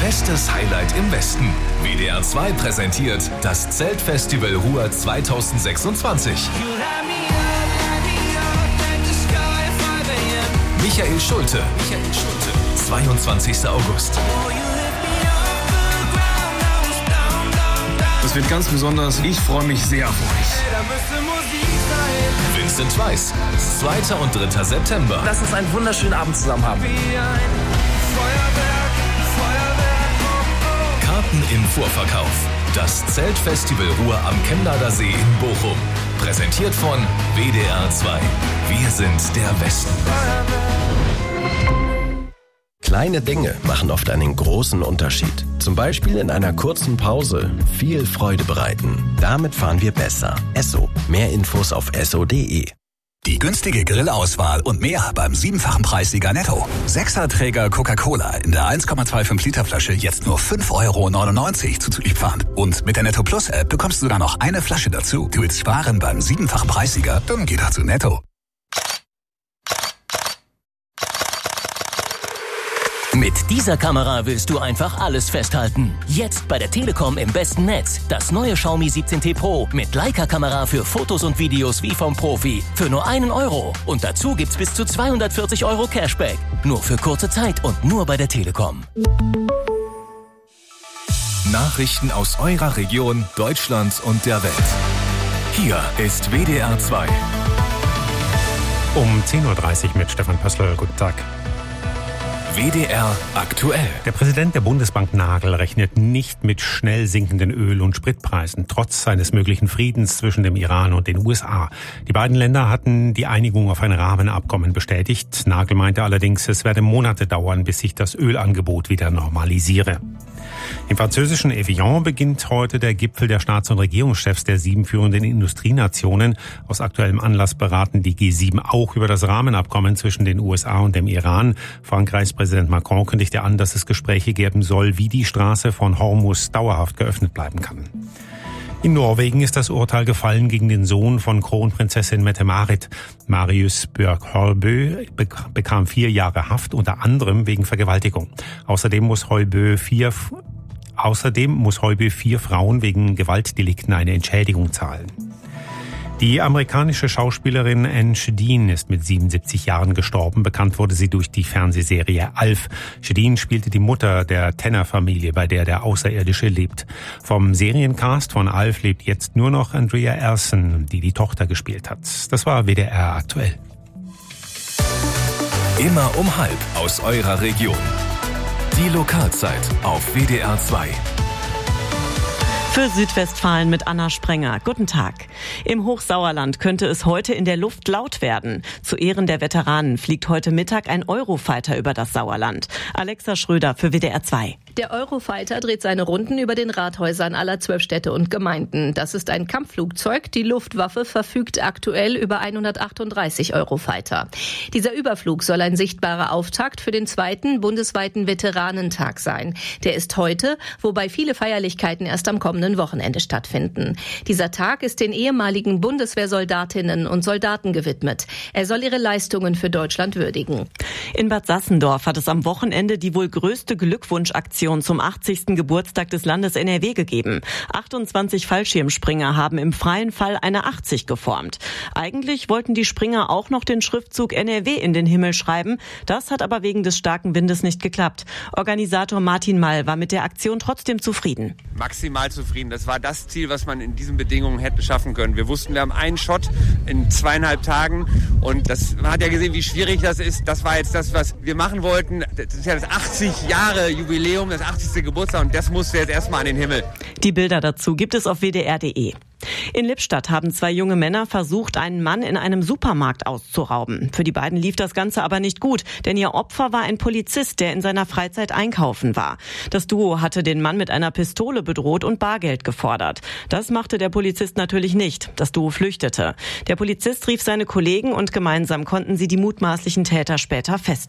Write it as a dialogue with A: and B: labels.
A: Bestes Highlight im Westen. WDR 2 präsentiert das Zeltfestival Ruhr 2026. Michael Schulte. 22. August.
B: Das wird ganz besonders. Ich freue mich sehr auf euch.
A: Vincent Weiss. 2. und 3. September.
C: Lass uns einen wunderschönen Abend zusammen haben.
A: Karten im Vorverkauf. Das Zeltfestival Ruhr am Chemnader See in Bochum. Präsentiert von WDR 2. Wir sind der Westen.
D: Kleine Dinge machen oft einen großen Unterschied. Zum Beispiel in einer kurzen Pause viel Freude bereiten. Damit fahren wir besser. Esso. Mehr Infos auf esso.de.
E: Die günstige Grillauswahl und mehr beim 7-fachen Preissieger Netto. 6er-Träger Coca-Cola in der 1,25 Liter Flasche jetzt nur 5,99 € zuzüglich Pfand. Und mit der Netto Plus App bekommst du sogar noch eine Flasche dazu. Du willst sparen beim 7-fachen Preissieger? Dann geh doch zu Netto.
F: Mit dieser Kamera willst du einfach alles festhalten. Jetzt bei der Telekom im besten Netz. Das neue Xiaomi 17T Pro mit Leica-Kamera für Fotos und Videos wie vom Profi. Für nur 1 €. Und dazu gibt's bis zu 240 € Cashback. Nur für kurze Zeit und nur bei der Telekom.
A: Nachrichten aus eurer Region, Deutschland und der Welt. Hier ist WDR 2.
G: Um 10:30 Uhr mit Stefan Pössl. Guten Tag.
A: WDR aktuell.
G: Der Präsident der Bundesbank Nagel rechnet nicht mit schnell sinkenden Öl- und Spritpreisen, trotz eines möglichen Friedens zwischen dem Iran und den USA. Die beiden Länder hatten die Einigung auf ein Rahmenabkommen bestätigt. Nagel meinte allerdings, es werde Monate dauern, bis sich das Ölangebot wieder normalisiere. Im französischen Evian beginnt heute der Gipfel der Staats- und Regierungschefs der 7 führenden Industrienationen. Aus aktuellem Anlass beraten die G7 auch über das Rahmenabkommen zwischen den USA und dem Iran. Frankreichs Präsident Macron kündigte an, dass es Gespräche geben soll, wie die Straße von Hormuz dauerhaft geöffnet bleiben kann. In Norwegen ist das Urteil gefallen gegen den Sohn von Kronprinzessin Mette-Marit. Marius Björk-Høibø bekam 4 Jahre Haft, unter anderem wegen Vergewaltigung. Außerdem muss Høibø 4 Frauen wegen Gewaltdelikten eine Entschädigung zahlen. Die amerikanische Schauspielerin Anne Shedeen ist mit 77 Jahren gestorben. Bekannt wurde sie durch die Fernsehserie Alf. Shedeen spielte die Mutter der Tanner-Familie, bei der der Außerirdische lebt. Vom Seriencast von Alf lebt jetzt nur noch Andrea Erson, die die Tochter gespielt hat. Das war WDR aktuell.
A: Immer um 12:30 aus eurer Region. Die Lokalzeit auf WDR 2.
H: Für Südwestfalen mit Anna Sprenger. Guten Tag. Im Hochsauerland könnte es heute in der Luft laut werden. Zu Ehren der Veteranen fliegt heute Mittag ein Eurofighter über das Sauerland. Alexa Schröder für WDR 2.
I: Der Eurofighter dreht seine Runden über den Rathäusern aller 12 Städte und Gemeinden. Das ist ein Kampfflugzeug. Die Luftwaffe verfügt aktuell über 138 Eurofighter. Dieser Überflug soll ein sichtbarer Auftakt für den 2. bundesweiten Veteranentag sein. Der ist heute, wobei viele Feierlichkeiten erst am kommenden Wochenende stattfinden. Dieser Tag ist den ehemaligen Bundeswehrsoldatinnen und Soldaten gewidmet. Er soll ihre Leistungen für Deutschland würdigen.
H: In Bad Sassendorf hat es am Wochenende die wohl größte Glückwunschaktion zum 80. Geburtstag des Landes NRW gegeben. 28 Fallschirmspringer haben im freien Fall eine 80 geformt. Eigentlich wollten die Springer auch noch den Schriftzug NRW in den Himmel schreiben. Das hat aber wegen des starken Windes nicht geklappt. Organisator Martin Mall war mit der Aktion trotzdem zufrieden.
J: Maximal zufrieden. Das war das Ziel, was man in diesen Bedingungen hätte schaffen können. Wir wussten, wir haben einen Shot in 2,5 Tagen und man hat ja gesehen, wie schwierig das ist. Das war jetzt das, was wir machen wollten. Das ist ja das 80 Jahre Jubiläum, das 80. Geburtstag und das musste jetzt erstmal an den Himmel.
H: Die Bilder dazu gibt es auf wdr.de. In Lippstadt haben 2 junge Männer versucht, einen Mann in einem Supermarkt auszurauben. Für die beiden lief das Ganze aber nicht gut, denn ihr Opfer war ein Polizist, der in seiner Freizeit einkaufen war. Das Duo hatte den Mann mit einer Pistole bedroht und Bargeld gefordert. Das machte der Polizist natürlich nicht. Das Duo flüchtete. Der Polizist rief seine Kollegen und gemeinsam konnten sie die mutmaßlichen Täter später festnehmen.